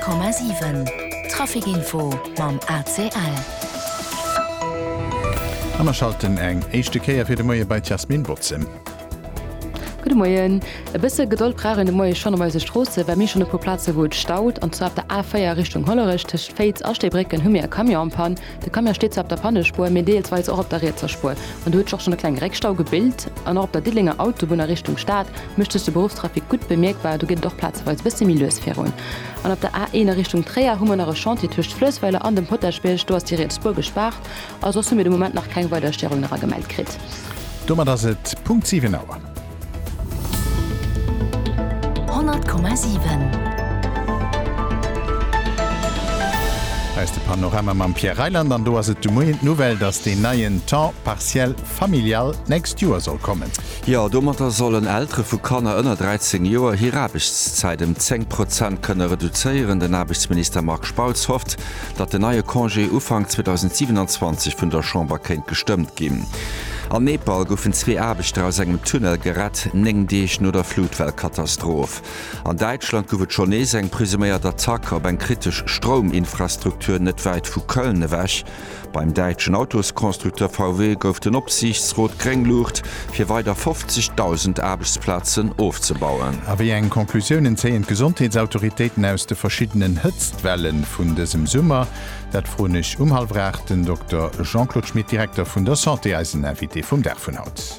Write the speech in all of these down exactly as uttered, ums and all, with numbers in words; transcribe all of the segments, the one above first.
hundert Komma sieben Trafikinfo mam A C L. Ammer schalten eng eischchte Käier fir de Moie bei Jasmin Botzem. Gute Morgen. Ein bisschen Geduld brauchen die Morgen schon auf der Straße, weil mir schon ein paar Plätze, wo es staut. Und zwar auf der A vier Richtung Hollerich, zwischen Feitz, Ausstehbrücken, haben wir ein Kamion pan. Der Kamion steht auf der Pannenspur, mit D L zwei auch auf der Rätselspur. Und du hast auch schon einen kleinen Reckstau gebildet. Und auch auf der Dittlinger Autobahn Richtung Stadt möchtest du Berufstrafik gut bemerkbar, du gehst doch Platz, weil es ein bisschen milieus fähren. Und auf der A eins Richtung Träger haben wir noch eine Chantier zwischen Flößweiler an dem Potterspiel, du hast die Rätselspur gespart. Also hast du mir im Moment noch keine Weiterstellung nach gemeldet gekriegt. Dummer, das ist Punkt sieben Uhr. hundert Komma sieben Heißt de Panorama mam Pierre Reiland an do as et du moient Novel, dats de neien Temps partiell familial näst Joer soll kommen. Ja, dommerter sollen ältre vu Kanner ënner dreizehn Joer Hirabischszeit dem zehn Prozent kënne reduzéieren. Den Arbeitsminister Marc Spautz hofft, dat de neue Congé Ufang zweitausendsiebenundzwanzig vun der Chamber kenint gestëmmt gin. An Nepal goufen zwee Aarbechter aus engem Tunnel gerett, neng deech no der Flutwellkatastroph. An Deutschland gouft schon nees eng presumméiert Attack op eng kritisch Strominfrastruktur net weit vu Köln wäch. Beim deitschen Autoskonstrukteur V W gouf den Opsichtsrot Grenglucht fir weiter fünfzigtausend Arbeitsplatzen aufzubauen. A wie eng Konklusionen zeien Gesundheitsautoritäten aus de verschiedenen Hëtztwellen vun desem Summer, dat fronech Umhaltrechten Doktor Jean-Claude Schmidt, Direktor vun der Santé als N V T vum Derfenhaut.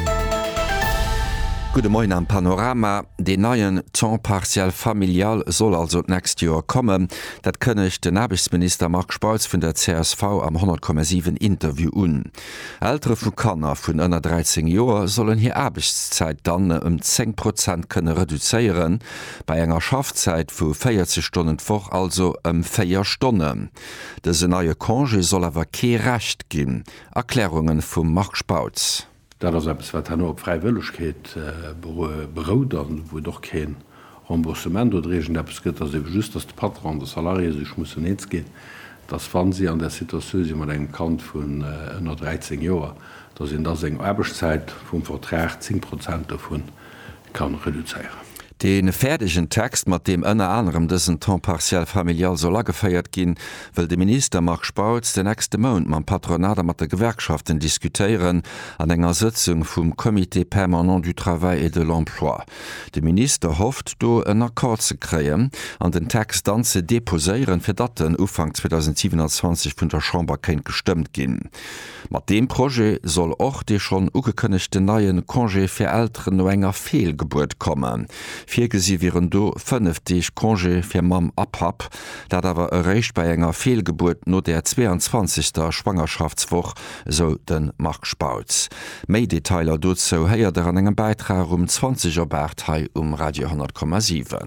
Gute Morgen am Panorama. Den neuen Temps partiell familial soll also nächst Jahr kommen. Dat könne ich den Arbeitsminister Marc Spautz von der C S V am hundert Komma sieben Interview un. Ältere von Kanner von einer dreizehn Jahren sollen hier Arbeitszeit dann um zehn Prozent können reduzieren. Bei einer Schaffzeit von vierzig Stunden vor also um vier Stunden. Diese neue Congé soll aber kein Recht geben. Erklärungen von Marc Spautz. Das ist etwas, op Freiwilligkeit äh, beruht, wo doch kein Remboursement oder irgendetwas gibt, also just, dass der Patron, der Salarié, ich muss nicht gehen. Das fanden sie an der Situation, die man den Kant von äh, dreizehn Jahren, dass in der Arbeitszeit vom Vertrag zehn Prozent davon kann reduzieren. Den fertigen Text, mit dem unter anderem diesen Temps partiell familial soll gefeiert gehen, will der Minister Marc Spautz den nächsten Monat mit dem Patronat mit den Gewerkschaften diskutieren an einer Sitzung vom Comité permanent du Travail et de l'Emploi. Der Minister hofft, do einen Akkord zu kriegen und den Text dann zu deposieren, für das den Anfang zweitausendsiebenundzwanzig von der Chamber kein gestimmt gehen. Mit dem Projekt soll auch die schon angekündigte neuen Congé für Eltern noch enger Fehlgeburt kommen. Viergesi wären do fünfzig Congé fir Mam abhab, dat awer erreicht bei enger Fehlgeburt no der zweiundzwanzigster Schwangerschaftswoch, so den Marc Spautz. Mei Detailer dot so heier der an engem Beitrag um zwanziger Berthei um Radio hundert Komma sieben.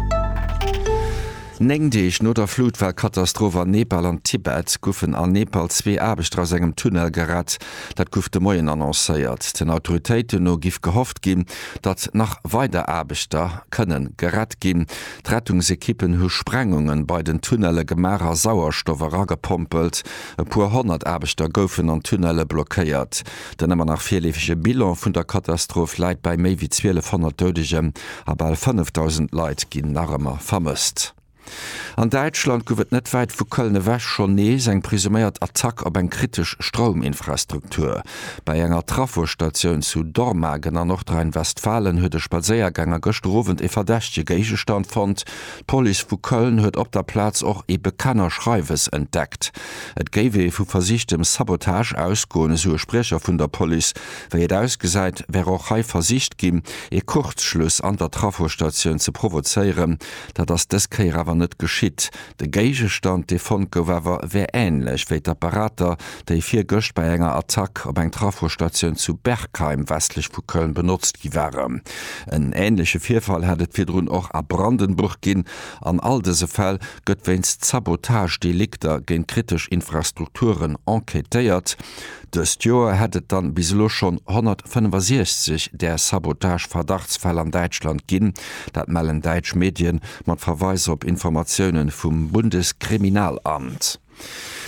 Neng deich no der Flutwellkatastrophe an Nepal an Tibet goufen an Nepal zwee Aarbechter aus engem Tunnel gerat, dat gouf de Moien annoncéiert. Den Autoritéiten no gif gehofft gin, dat nach weiter Aarbechter kënnen gerat gin. Rettungsekippen hu Sprengungen bei den Tunnelle gemerer Sauerstoffe ragepompelt. E puer hundert Aarbechter goufen an Tunnelle blockéiert. Den ëmmer nach vierlefige Bilan vun der Katastrophe leit bei méi wie zwölfhundert Dödegem, aber fünftausend Leiit ginn nachëmmer vermisst. An Deutschland gouft net weit vu Kölne wäch schon nees eng presuméiert Attack op eng kritisch Strominfrastruktur. Bei enger Trafostationun zu Dormagen an Nordrhein-Westfalen huet de Spazéiergänger gestrovent e verdächtje Geigestand fand. Poli vu Köln huet op der Platz och e bekanner Schreiwes entdeckt. Et géwe vu versichtem Sabotage ausgone so Sprecher vun der Poli, wéi et ausgesäit, wär auch hei Versicht gin, e Kurzschluss an der Trafostationun ze provozeieren, dat ass des Keier net geschitt. De Geigestand de von Gowewer wär ähnlich wéi d'Apparater, déi fir Göcht bei enger Attack op eng Trafostationun zu Bergheim westlich vu Köln benutzt giwwerem. En ähnliche Vierfall hättet firrun och a Brandenburg ginn. An all dese Fäll gëtt wennst Sabotagedelikter gen kritisch Infrastrukturen enquetéiert. Das Jahr hättet dann bislo schon hundertfünfundsechzig der Sabotage-Verdachtsfälle an Deutschland ginn, dat mellen Deutsch Medien mat Verweis op Informationen vom Bundeskriminalamt.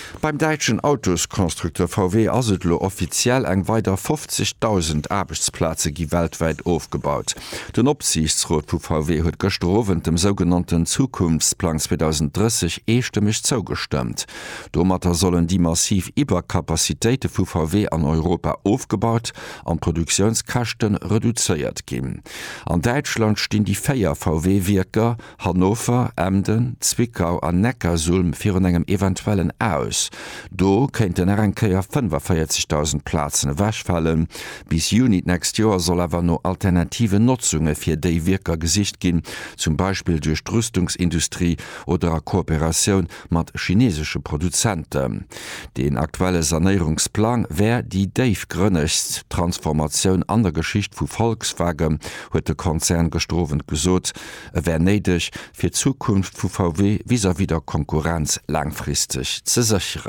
Beim deitschen Autoskonstrukteur V W asetlo offiziell eng weiter fünfzigtausend Arbeitsplätze gi weltweit aufgebaut. Den Opsichtsrot vu V W huet gestrowen dem sogenannten Zukunftsplan zwanzig dreißig einstimmig zugestimmt. Domater sollen die massiv Überkapazitäten vu V W an Europa aufgebaut an Produktionskachten reduziert gin. An Deutschland stehen die Feier V W-Wirker Hannover, Emden, Zwickau an Neckarsulm fir engem eventuellen aus. Do kennt den Erkeier fünfundvierzigtausend Plazen wächfallen. Bis Juni nächst Jahr soll awer no alternative Nutzunge fir déi Wirker gesicht gin, zum Beispiel durch Rüstungsindustrie oder a Kooperation mat chinesische Produzenten. Den aktuelle Sanierungsplan wär die Dave Grönnechts Transformation an der Geschicht vu Volkswagen huet de Konzern gestrowen gesot, wär neidig fir Zukunft vu V W vis wieder Konkurrenz langfristig ze sichern.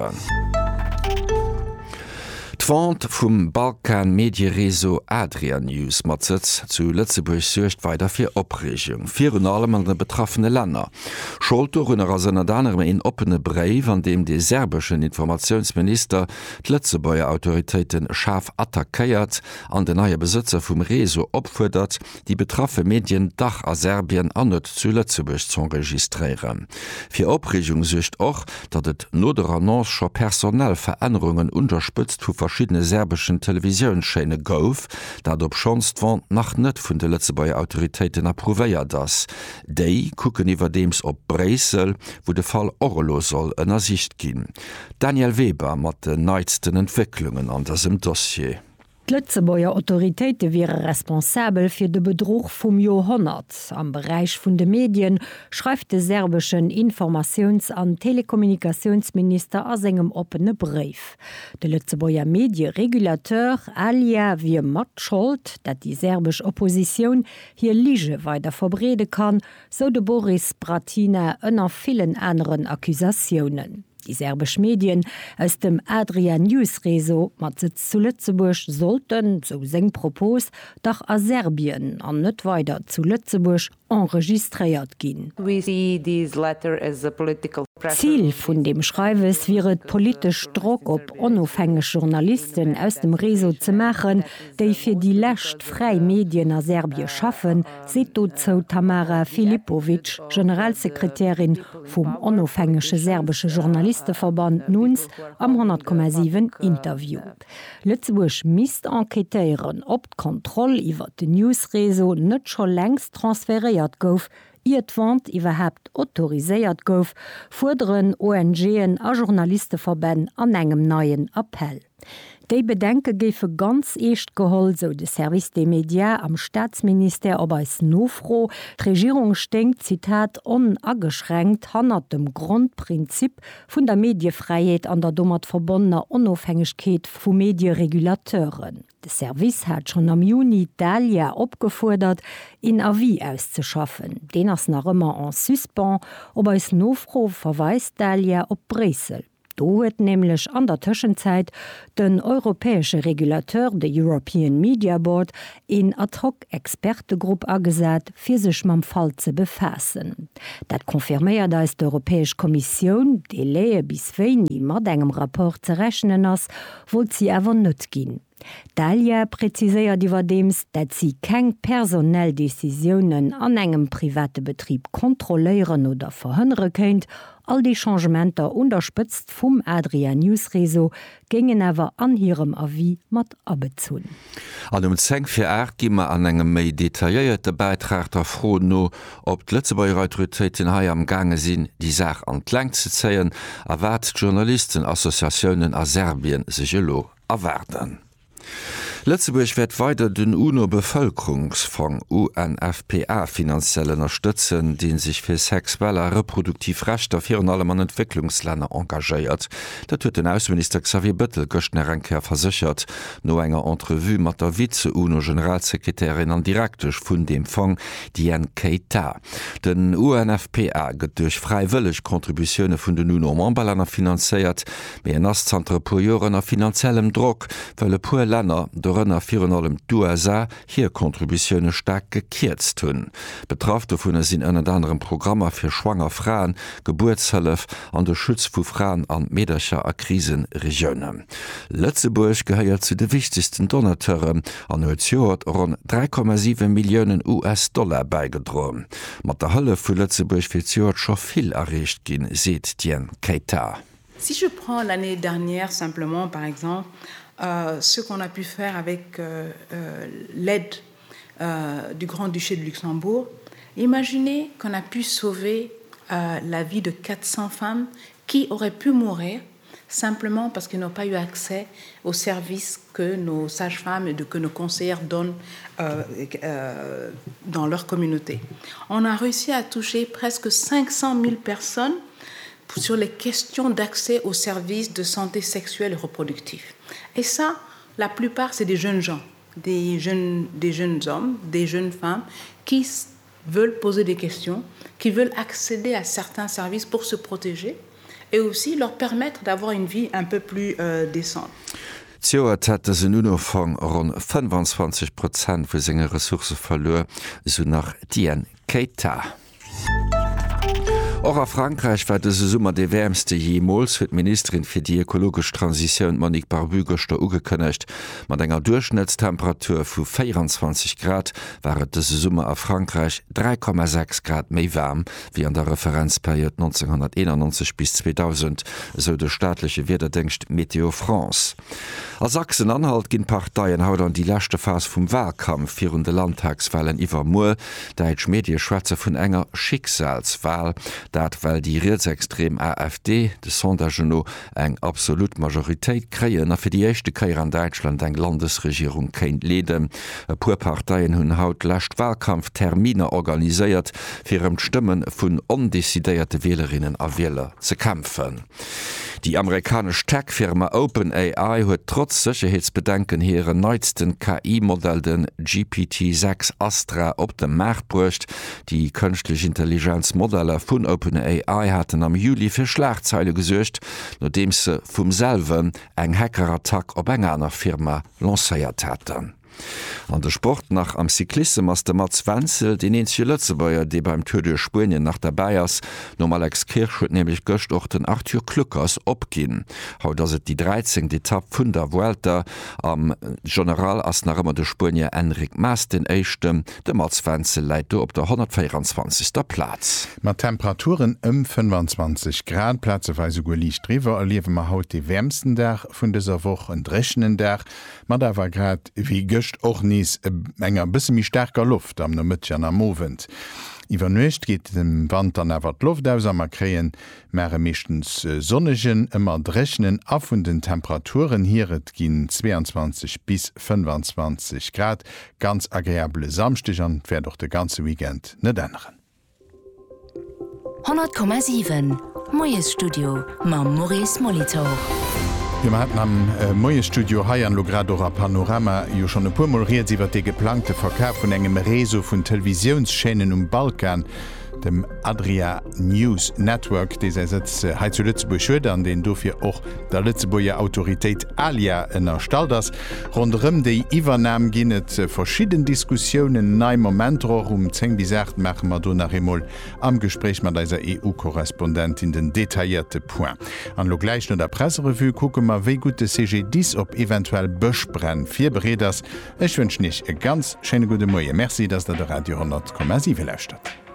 D'Wand vum Balkan Mediereso Adria News mat Sitz zu Lützeburg suercht weiter fir Opregung. Vier und allem an de betroffene Länder. Scholto runnner as anderem en opene Breif, an dem de serbischen Informationsminister d'Lützeburger Autoritäten scharf attackéiert, an den neue Besitzer vum Reso opfuerdert, die betraffe Medien Dach a Serbien anet zu Lützeburg zu registrieren. Fir Opregung sucht och, dat et no der Annoncecher personell Veränderungen unterspitzt vu verschiedene serbischen Televisionsscheine gouf, dat op Schonstwand nach net vun de Lützeburger Autoritäten approuvéiert das. Dei kucken iwwer dems op Bresel, wo de Fall Orlo soll ënner Sicht ginn. Daniel Weber mat de neizten Entwicklungen an dasem Dossier. Lützeburger Autoritäten wäre responsabel für den Betrug vom Jahrhundert. Am Bereich von den Medien schreibt der serbischen Informations- und Telekommunikationsminister aus engem offenen Brief. Der Lützeburger Medienregulateur Alija wie Matschuld, dass die serbische Opposition hier Liege weiter verbreden kann, so der Boris Bratina unter vielen anderen Akkusationen. Die serbischen Medien aus dem Adria News Reso mat Sitz zu Lützeburg sollten, so seng Propos, doch a Serbien an net weiter zu Lützeburg enregistriert gin. Ziel vun dem Schreiwes wäret politisch Druck op onofhängige Journalisten aus dem Reso zu machen, déi fir die lächt frei Medien a Serbien schaffen, seht zo Tamara Filipovic, Generalsekretärin vom onofhängige serbische Journalistenverband Nuns am hundert Komma sieben Interview. Lützeburg misst enquetéieren op d'Kontroll iwwer de Newsreso net schon längst transferiert gouf, Iwand iwwerhebt autoriséiert gouf, forderen O N G-en a Journalistenverbänd an engem neuen Appell. Dei Bedenke géfe ganz echt geholl, so de Service des Medias am Staatsminister ob als nofro. D'Regierung stinkt, Zitat, onaggeschränkt hannner dem Grundprinzip vun der Medienfreiheit an der dommert verbonnener Unabhängigkeit vu Medienregulateuren. De Service hat schon am Juni Dalia opgefordert, in Avis auszuschaffen. Den ass nach immer en Suspens, ob als nofro verweist Dalia op Bresel. Do huet nämlich an der Tschenzeit den europäische Regulateur de European Media Board in Ad-hoc-Expertegruppe agesat, fir sech mam Fall ze befassen. Dat konfirméiert als d' Europäesch Kommission, de leie bis weini mat engem rapport ze rechnen ass, wollt sie awer nett ginn. Dalia präziséiert iwwer dems, dat sie keng personell Decisionen an engem private Betrieb kontroléieren oder verhënnere kennt, all die Changementer unterspitzt vum Adria News Reso gingen awer an hirem Avis mat abezun. An dem Zeng fir Ä gimmer an engem méi detailierte Beitrag der froh no, ob d Lützeburger Autoritäten hai am gange sinn, die Sach an d'Leng ze zeien, erwart Journalistenassoziationen a Serbien sech lo erwerden. Lützeburg wird weiter den UNO-Bevölkerungsfonds U N F P A finanziell unterstützen, den sich für sexuelle Reproduktivrechte auf hier und allem an Entwicklungsländer engagiert. Das hat den Außenminister Xavier Bettel gestern Renker versichert, nur einer Entrevue mit der Vize-UNO-Generalsekretärin an direktisch von dem Fonds Diane Keita. Den U N F P A wird durch freiwillig Kontributionen von den UNO-Memberländern finanziert, mit einem Aszentrum pro Jahr nach finanziellem Druck, weil ein paar Länder Dorënner virun allem d'U S A hier Kontributionioune stark gekiertzt hunn. Betrafte vun sinn ënner anderen Programmer fir schwanger Fraen, Geburtshëllef an der Schutz vu Fraen an Medercher a Krisenregioune. Lëtzeburg geheiert zu de wichtigsten Donateuren an huet Joert rund drei Komma sieben Millionen U S-Dollar beigedroen. Mat der Hëlle vu Lëtzeburg fir Joert scho vill errecht ginn, seet Dien Keita. Si je prends l'année dernière simplement, par exemple, euh, ce qu'on a pu faire avec euh, euh, l'aide euh, du Grand-Duché de Luxembourg, imaginez qu'on a pu sauver euh, la vie de quatre cents femmes qui auraient pu mourir simplement parce qu'elles n'ont pas eu accès aux services que nos sages-femmes et de, que nos conseillères donnent euh, euh, dans leur communauté. On a réussi à toucher presque cinq cent mille personnes sur les questions d'accès aux services de santé sexuelle et reproductive. Et ça, la plupart, c'est des jeunes gens, des jeunes, des jeunes hommes, des jeunes femmes qui veulent poser des questions, qui veulent accéder à certains services pour se protéger et aussi leur permettre d'avoir une vie un peu plus euh, décente. Zioert hat se Nunofang rund fünfundzwanzig Prozent vu senger Ressource verlor, so nach Dien Keita. Auch a Frankreich war de Summer de wärmste jemols huet Ministerin fir die ökologisch Transition Monique Barbügerster ugekënnecht. mat enger Durchschnittstemperatur vu vierundzwanzig Grad waret de Summe a Frankreich drei Komma sechs Grad méi warm wie an der Referenzperiode neunzehnhunderteinundneunzig bis zweitausend, so de staatliche Wederdenkst Meteo France. A Sachsen-Anhalt ginn Parteiien haut an die lächte Phase vum Wahlkampf fir de Landtagswahlen iwwer Mo, Deitsch Medischwäze vun enger Schicksalswahl, dat weil die rechtsextrem AfD de Sondageno eng absolut Majoritéit kreien a fir die echte Keier an Deutschland eng Landesregierung kéint leden. E puer Parteiien hunn haut lächt Wahlkampftermine organiséiert fir em Stimmen vun ondesideierte Wählerinnen a Wähler ze kämpfen. Die amerikanische Tech-Firma OpenAI huet trotz Sicherheitsbedenken hireieren neuesten K I-Modell den G P T sechs Astra op dem Markt brucht. Die künstliche Intelligenzmodelle vun OpenAI hatten am Juli fir Schlagzeile gesuercht, nachdem se vum selwen eng Hackerattack op eng aner Firma lancéiert hätten. An der Sport nach am Cyklissem ass der Mats Wenzel den ensche Lëtzebäier, dei beim Tour de Spien nach der Bayiers nom Alex Kirch huet nämlich gëcht och den Arthur Kluckers opginn. Haut ass et die dreizehn Etapp vun der Vuelta am General ass nach ëmmer de Spurnier Enrik Maas den Eischtem, de Mats Wenzel läit op der hundertvierundzwanzigster Platz. Mat Temperaturen ëm fünfundzwanzig Grad Plazeweise go liicht Driwer erliewe ma haut de wärmsten Dach vun deser woch en drechenen Dach, mat da war grad wie gëcht och nies enger bisse mi stärker Luft am no Mëtjan am Mowend. Iwer nøcht geht dem Wand an wer d Luft ausammer kreien, Märe mechtens äh, sonnegen ëmmer drechnen a vun den Temperaturen hiret ginn zweiundzwanzig bis fünfundzwanzig Grad, ganz agréable Samstich an wär doch de ganze Weekend net ännneren. hundert Komma sieben Moes Studio ma Maurice Molitor. Wir hatten am äh, Moie Studio Haiian Logradora Panorama jo schon e pumoriert iwwer de geplante Verkauf vun engem Reso vun Televisionsschenen um Balkan, dem Adria News Network, dé se Sitz äh, he zu Lützeburg schëder, an den dofir och der Lützeburger Autoritéit Alia ënner Stalders. Rondëm déi Iwernam ginnet äh, verschieden Diskussionioen nei Momentroch um zehn bis acht machen mat do nach Remol am Gespräch mat deiser E U-Korrespondent in den detaillierte Point. An lo gleich no der Presserevu kucke ma wéi gute C G dix op eventuell Bëchbrenn fir Bereders. Ech wünsch nicht e ganz schöne gute Moie. Merci, dats dat der Radio hundert Komma sieben lächt hat.